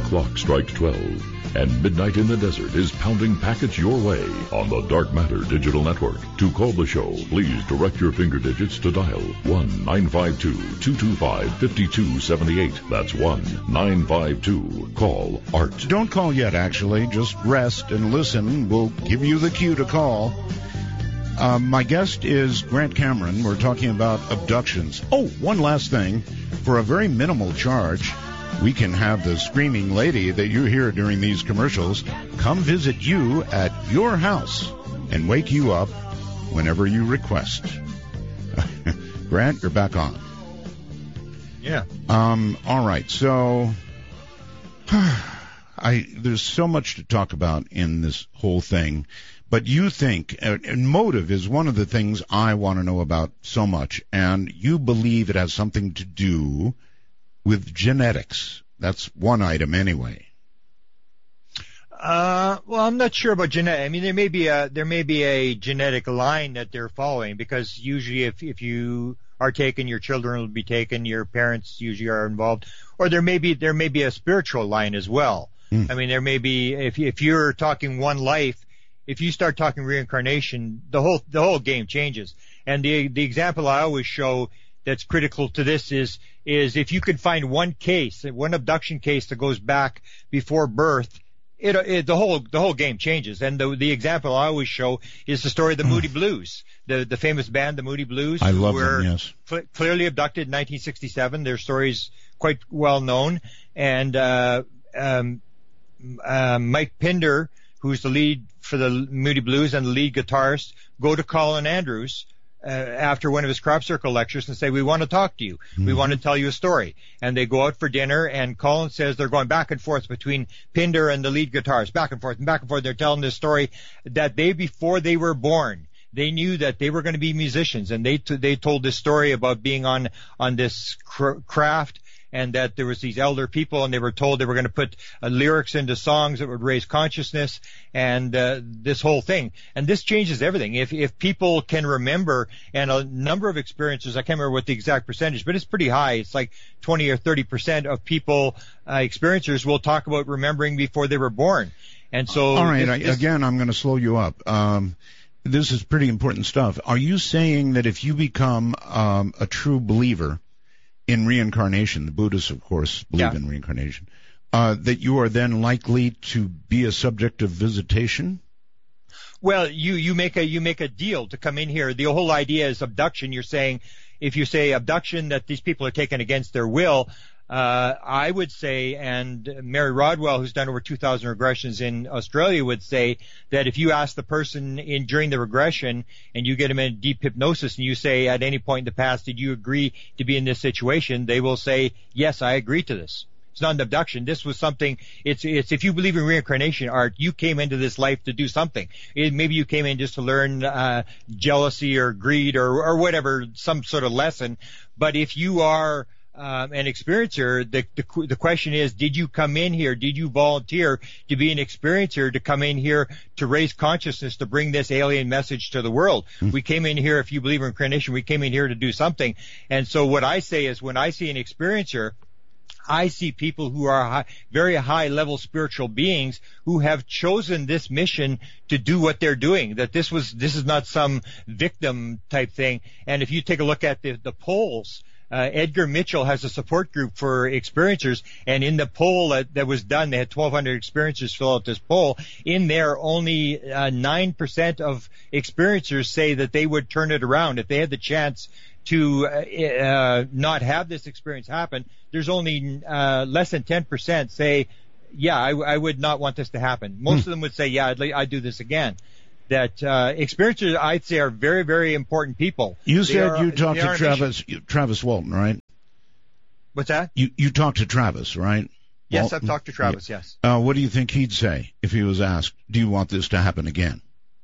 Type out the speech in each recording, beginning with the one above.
clock strikes 12, and midnight in the desert is pounding packets your way on the Dark Matter Digital Network. To call the show, please direct your finger digits to dial 1-952-225-5278. That's 1-952. Art. Don't call yet, actually. Just rest and listen. We'll give you the cue to call. My guest is Grant Cameron. We're talking about abductions. Oh, one last thing. For a very minimal charge, we can have the screaming lady that you hear during these commercials come visit you at your house and wake you up whenever you request. Grant, you're back on. Yeah. All right. So there's so much to talk about in this whole thing. But you think, and motive is one of the things I want to know about so much, and you believe it has something to do with genetics. That's one item anyway. Well, I'm not sure about genetic. I mean, there may be a genetic line that they're following, because usually if you are taken, your children will be taken, your parents usually are involved, or there may be a spiritual line as well. I mean, there may be, if you're talking one life, if you start talking reincarnation, the whole game changes. And the example I always show that's critical to this is if you can find one abduction case that goes back before birth, the whole game changes. And the example I always show is the story of the Moody Blues, the famous band, the Moody Blues. I love them, yes. Clearly abducted in 1967. Their story's quite well known. And Mike Pinder, who's the lead for the Moody Blues and the lead guitarist, go to Colin Andrews after one of his crop circle lectures and say, we want to talk to you. We want to tell you a story. And they go out for dinner, and Colin says they're going back and forth between Pinder and the lead guitarist, back and forth and back and forth. They're telling this story that before they were born, they knew that they were going to be musicians, and they told this story about being on this craft, and that there was these elder people, and they were told they were going to put lyrics into songs that would raise consciousness, and this whole thing. And this changes everything. If people can remember, and a number of experiencers, I can't remember what the exact percentage, but it's pretty high. It's like 20 or 30% of people, experiencers, will talk about remembering before they were born. And so, all right, again, I'm going to slow you up. This is pretty important stuff. Are you saying that if you become a true believer in reincarnation, the Buddhists, of course, believe in reincarnation, that you are then likely to be a subject of visitation? Well, you make a deal to come in here. The whole idea is abduction. You're saying, if you say abduction, that these people are taken against their will, I would say, and Mary Rodwell, who's done over 2,000 regressions in Australia, would say that if you ask the person during the regression and you get them in deep hypnosis and you say at any point in the past, did you agree to be in this situation? They will say, yes, I agree to this. It's not an abduction. This was something, it's if you believe in reincarnation, Art, you came into this life to do something. Maybe you came in just to learn jealousy or greed or whatever, some sort of lesson. But if you are an experiencer, the question is, did you come in here? Did you volunteer to be an experiencer, to come in here to raise consciousness, to bring this alien message to the world? We came in here, if you believe in reincarnation, we came in here to do something. And so what I say is, when I see an experiencer, I see people who are very high-level spiritual beings who have chosen this mission to do what they're doing, that this is not some victim type thing. And if you take a look at the polls, Edgar Mitchell has a support group for experiencers, and in the poll that was done, they had 1,200 experiencers fill out this poll. In there, only 9% of experiencers say that they would turn it around if they had the chance to not have this experience happen. There's only less than 10% say, yeah, I would not want this to happen. Most of them would say, yeah, I'd do this again. That experiencers, I'd say, are very, very important people. You said you talked to Travis Walton, right? What's that? You talked to Travis, right? Yes, Walton? I've talked to Travis, yes. What do you think he'd say if he was asked, do you want this to happen again?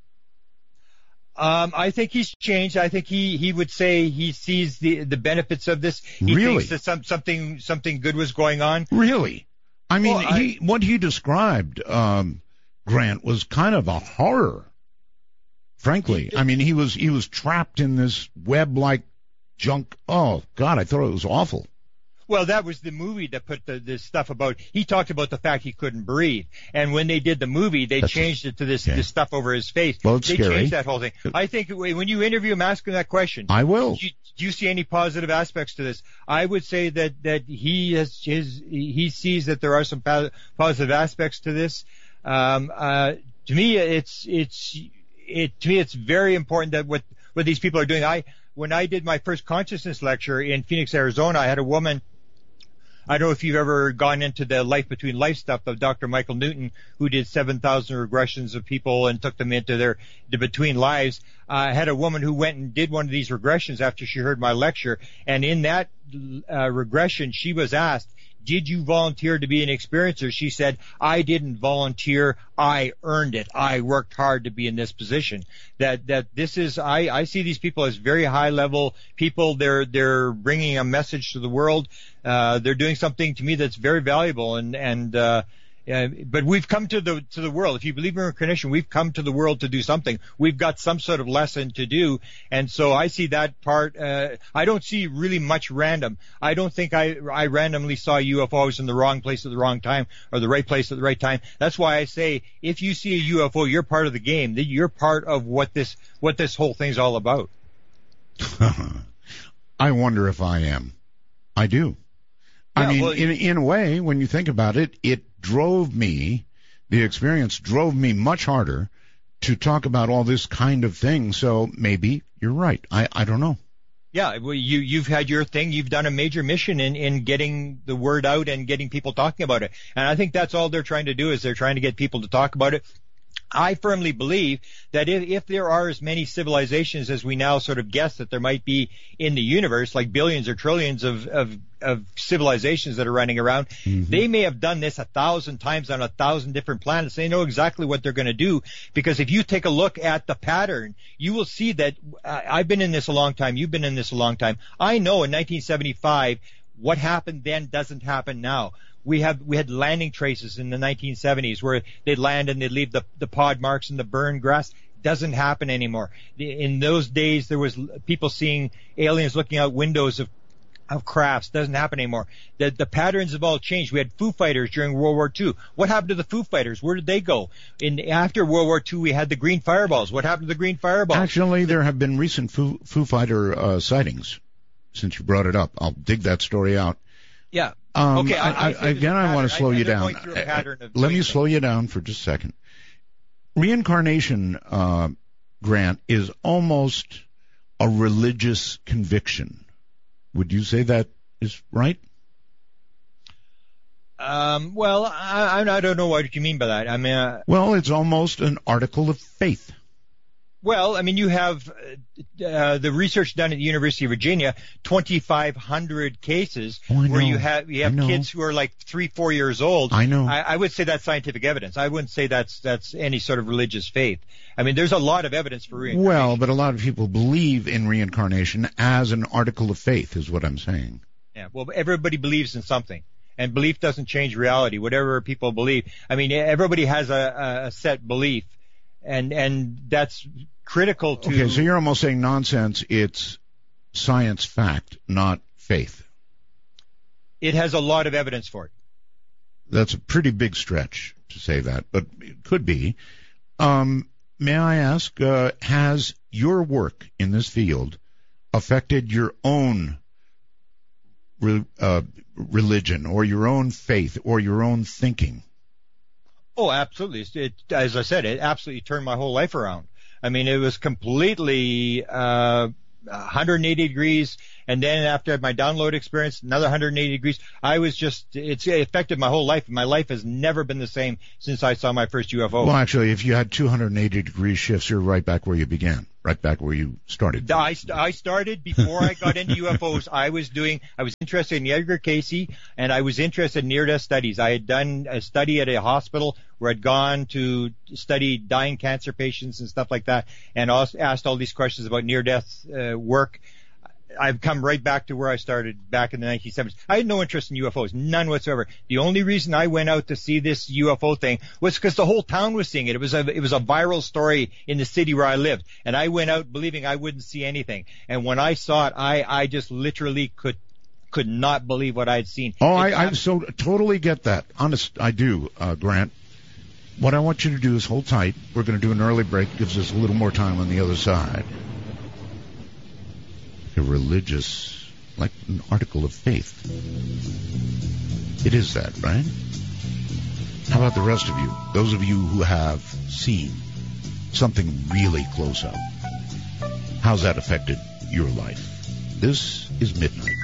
I think he's changed. I think he would say he sees the benefits of this. He really? thinks that something good was going on. Really? I mean, what he described, Grant, was kind of a horror. Frankly, I mean, he was trapped in this web-like junk. Oh God, I thought it was awful. Well, that was the movie that put this stuff about. He talked about the fact he couldn't breathe, and when they did the movie, they changed it to this stuff over his face. Well, it's they scary. changed that whole thing. I think when you interview him, ask him that question. I will. Do you see any positive aspects to this? I would say that he sees that there are some positive aspects to this. To me, it's very important that what these people are doing. When I did my first consciousness lecture in Phoenix, Arizona, I had a woman. I don't know if you've ever gone into the life between life stuff of Dr. Michael Newton, who did 7,000 regressions of people and took them into the between lives. I had a woman who went and did one of these regressions after she heard my lecture. And in that regression, she was asked, did you volunteer to be an experiencer? She said, I didn't volunteer. I earned it. I worked hard to be in this position. That this is, I see these people as very high level people. They're bringing a message to the world. They're doing something to me that's very valuable. But we've come to the world. If you believe in reincarnation, we've come to the world to do something. We've got some sort of lesson to do. And so I see that part. I don't see really much random. I don't think I randomly saw UFOs in the wrong place at the wrong time or the right place at the right time. That's why I say if you see a UFO, you're part of the game. You're part of what this whole thing's all about. I wonder if I am. I do. I mean, in a way, when you think about it, the experience drove me much harder to talk about all this kind of thing. So maybe you're right. I don't know. Yeah, well, you've had your thing. You've done a major mission in getting the word out and getting people talking about it. And I think that's all they're trying to do is they're trying to get people to talk about it. I firmly believe that if there are as many civilizations as we now sort of guess that there might be in the universe, like billions or trillions of civilizations that are running around, they may have done this 1,000 times on 1,000 different planets. They know exactly what they're going to do, because if you take a look at the pattern, you will see that I've been in this a long time. You've been in this a long time. I know in 1975, what happened then doesn't happen now. We had landing traces in the 1970s where they'd land and they'd leave the pod marks and the burned grass. Doesn't happen anymore. In those days, there was people seeing aliens looking out windows of crafts. Doesn't happen anymore. The patterns have all changed. We had Foo Fighters during World War II. What happened to the Foo Fighters? Where did they go? After World War II, we had the green fireballs. What happened to the green fireballs? Actually, there have been recent Foo Fighter sightings. Since you brought it up, I'll dig that story out. Yeah. Okay. I want to slow you down. Let me slow you down for just a second. Reincarnation, Grant, is almost a religious conviction. Would you say that is right? Well, I don't know what you mean by that. I mean, well, it's almost an article of faith. Well, I mean, you have the research done at the University of Virginia, 2,500 cases where you have kids who are like 3-4 years old. I know. I would say that's scientific evidence. I wouldn't say that's any sort of religious faith. I mean, there's a lot of evidence for reincarnation. Well, but a lot of people believe in reincarnation as an article of faith, is what I'm saying. Yeah. Well, everybody believes in something. And belief doesn't change reality. Whatever people believe. I mean, everybody has a set belief. And that's critical to... Okay, so you're almost saying nonsense. It's science fact, not faith. It has a lot of evidence for it. That's a pretty big stretch to say that, but it could be. May I ask, has your work in this field affected your own religion or your own faith or your own thinking? Oh, absolutely. As I said, it absolutely turned my whole life around. I mean, it was completely 180 degrees, and then after my download experience, another 180 degrees. It affected my whole life. My life has never been the same since I saw my first UFO. Well, actually, if you had 280 degree shifts, you're right back where you began, right back where you started. I started before I got into UFOs. I was interested in Edgar Cayce, and I was interested in near-death studies. I had done a study at a hospital where I'd gone to study dying cancer patients and stuff like that, and also asked all these questions about near-death work. I've come right back to where I started back in the 1970s. I had no interest in UFOs, none whatsoever. The only reason I went out to see this UFO thing was because the whole town was seeing it. It was a viral story in the city where I lived, and I went out believing I wouldn't see anything. And when I saw it, I just literally could not believe what I'd seen. Oh, I so totally get that. Honest, I do, Grant. What I want you to do is hold tight. We're going to do an early break. Gives us a little more time on the other side. A religious, like an article of faith. It is that, right? How about the rest of you? Those of you who have seen something really close up. How's that affected your life? This is Midnight.